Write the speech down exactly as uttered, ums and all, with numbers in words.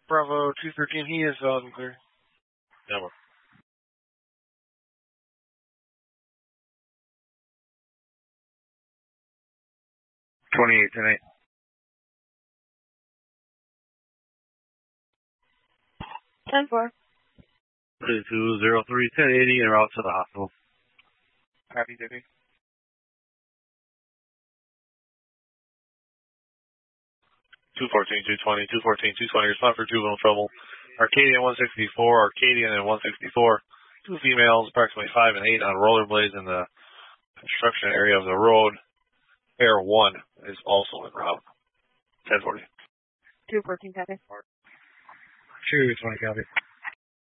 Bravo two thirteen, he is valid and clear. Number. twenty-eight ten eight. ten four. two two zero three ten eighty en route to the hospital. Happy duty. two fourteen two twenty, two fourteen two twenty, respond for juvenile trouble. Arcadian one sixty-four, Arcadian and one sixty-four. Two females, approximately five and eight, on rollerblades in the construction area of the road. Air one is also en route. ten forty. two fourteen, copy. two twenty, copy.